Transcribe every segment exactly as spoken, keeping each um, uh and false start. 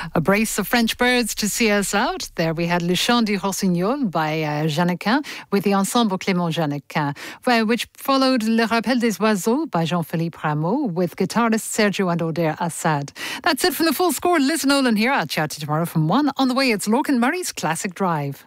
A brace of French birds to see us out. There we had Le Chant du Rossignol by uh, Jeannequin with the Ensemble Clément Jeannequin, which followed Le Rappel des Oiseaux by Jean-Philippe Rameau with guitarist Sergio and Oder Assad. That's it from the Full Score. Listen, Nolan here. I'll chat to you tomorrow from one. On the way, it's Lorcan Murray's Classic Drive.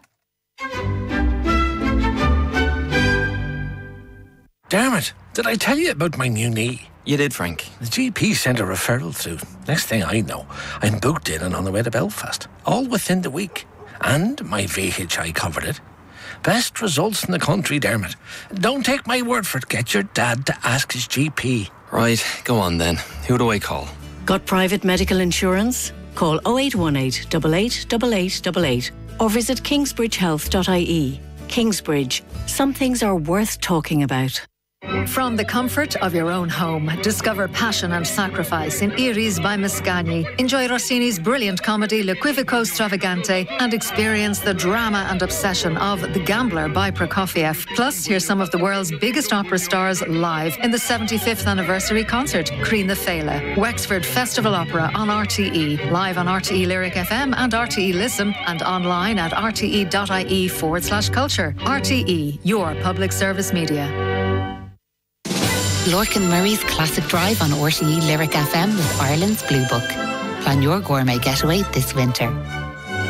Dermot, did I tell you about my new knee? You did, Frank. The G P sent a referral through. Next thing I know, I'm booked in and on the way to Belfast. All within the week. And my V H I covered it. Best results in the country, Dermot. Don't take my word for it. Get your dad to ask his G P. Right, go on then. Who do I call? Got private medical insurance? Call oh eight one eight, eight eight eight eight eight eight or visit kingsbridge health dot I E. Kingsbridge. Some things are worth talking about. From the comfort of your own home, discover passion and sacrifice in Iris by Mascagni. Enjoy Rossini's brilliant comedy Le Quivico Stravagante and experience the drama and obsession of The Gambler by Prokofiev. Plus, hear some of the world's biggest opera stars live in the seventy-fifth anniversary concert, Crean the Fela. Wexford Festival Opera on R T E. Live on R T E Lyric F M and R T E Listen and online at r t e dot I E forward slash culture. R T E, your public service media. Lorcan Murray's Classic Drive on R T E Lyric F M with Ireland's Blue Book. Plan your gourmet getaway this winter.